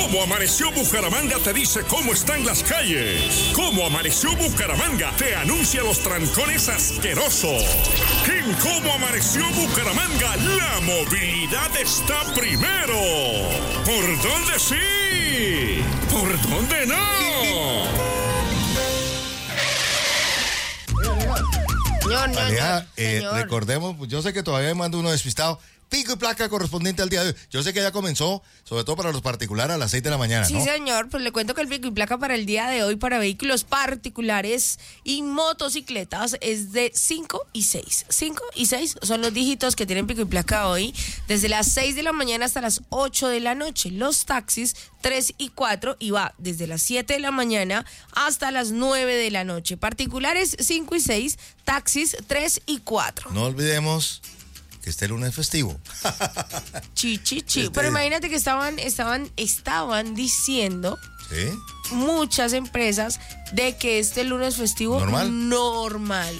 Cómo Amaneció Bucaramanga te dice cómo están las calles. Cómo Amaneció Bucaramanga te anuncia los trancones asquerosos. En Cómo Amaneció Bucaramanga, la movilidad está primero. ¿Por dónde sí? ¿Por dónde no? Señor. Recordemos, yo sé que todavía me mando uno despistado. Pico y placa correspondiente al día de hoy. Yo sé que ya comenzó, sobre todo para los particulares, a las 6 de la mañana, Sí, ¿no? señor, pues le cuento que el pico y placa para el día de hoy para vehículos particulares y motocicletas es de 5 y 6. 5 y 6 son los dígitos que tienen pico y placa hoy, desde las 6 de la mañana hasta las 8 de la noche. Los taxis 3 y 4 y va desde las 7 de la mañana hasta las 9 de la noche. Particulares 5 y 6, taxis 3 y 4. No olvidemos que este lunes es festivo. Pero imagínate que estaban diciendo ¿Sí? muchas empresas de que este lunes festivo normal.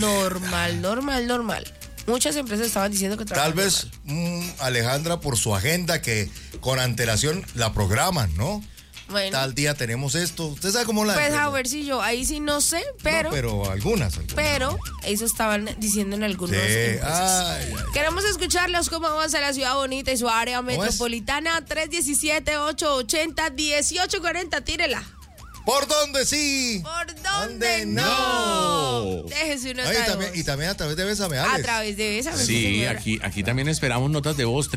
Muchas empresas estaban diciendo que tal vez Alejandra por su agenda que con antelación la programan, ¿no? Bueno, tal día tenemos esto. ¿Usted sabe cómo la pues empresa? a ver si yo, ahí sí no sé, pero... No, pero algunas. Pero eso estaban diciendo en algunos empresas. Queremos escucharlos cómo avanza la ciudad bonita y su área metropolitana. 317-880-1840, tírela. ¿Por dónde sí? ¿Por dónde no? Déjese una y también a través de Bésame, Alex. A través de Bésame, sí, aquí también esperamos notas de voz.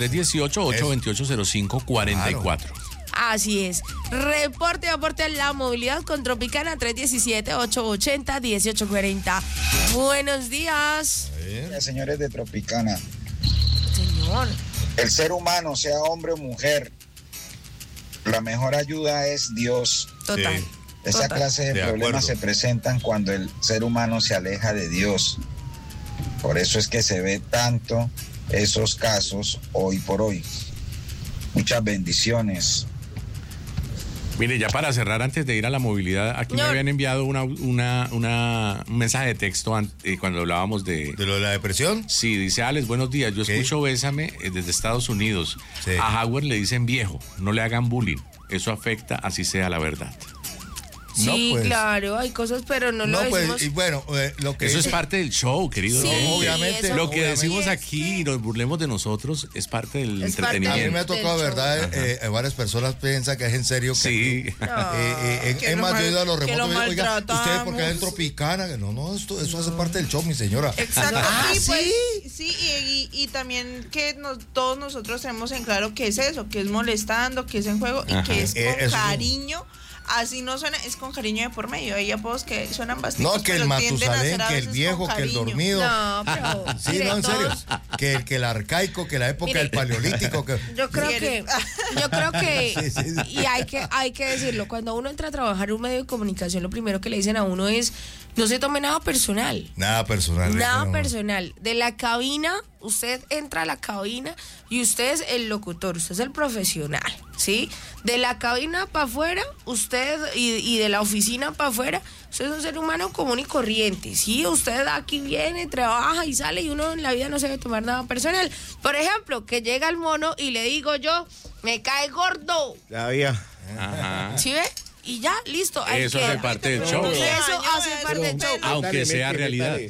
318-828-0544. Así es. Reporte y aporte a la movilidad con Tropicana 317-880-1840. Buenos días. Señores de Tropicana. Señor. El ser humano, sea hombre o mujer, la mejor ayuda es Dios. Total. Sí. Esa clase de problemas se presentan cuando el ser humano se aleja de Dios. Por eso es que se ve tanto esos casos hoy por hoy. Muchas bendiciones. Mire, ya para cerrar, antes de ir a la movilidad, aquí me habían enviado un mensaje de texto cuando hablábamos de lo de la depresión. Sí, dice Alex, buenos días, yo escucho Bésame desde Estados Unidos. Sí. A Howard le dicen viejo, no le hagan bullying, eso afecta, así sea la verdad. Sí, no, pues, claro, hay cosas, pero no lo decimos. Pues, y bueno, lo que eso es parte del show, querido. Sí, obviamente. Lo que decimos aquí y nos burlemos de nosotros es parte del entretenimiento. A mí me ha tocado, ¿verdad? Varias personas piensan que es en serio. Que sí. Es más, yo he ido a los remotos y digo, oiga, ¿ustedes por qué en Tropicana? No, eso hace parte del show, mi señora. Exacto. ¿Sí? Y también que todos nosotros tenemos en claro qué es eso, que es molestando, que es en juego y que es con cariño. Así no suena, es con cariño de por medio. Hay apodos que suenan bastante. No, que el Matusalén, que el viejo, que el dormido. No, pero. Sí, no, en serio. Que el arcaico, que la época del paleolítico. Yo creo que. Sí. Y hay que decirlo. Cuando uno entra a trabajar en un medio de comunicación, lo primero que le dicen a uno es: no se tome nada personal. Nada personal. De la cabina, usted entra a la cabina y usted es el locutor, usted es el profesional, ¿sí? De la cabina para afuera, usted y de la oficina para afuera, usted es un ser humano común y corriente, ¿sí? Usted aquí viene, trabaja y sale y uno en la vida no se debe tomar nada personal. Por ejemplo, que llega el mono y le digo yo, me cae gordo. Ya había. Ajá. ¿Sí ve? Y ya, listo. Eso hace parte del show. Eso hace parte del show. Aunque sea realidad.